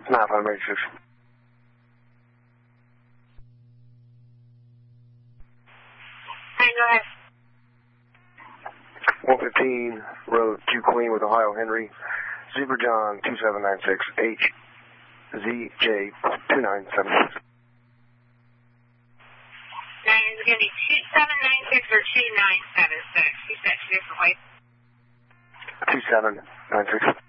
Snap on radio 6. 115 Road to Queen with Ohio Henry, Zebra John 2796 HZJ 2976. Now, is it going to be 2796 or 2976? You said two different ways. 2796.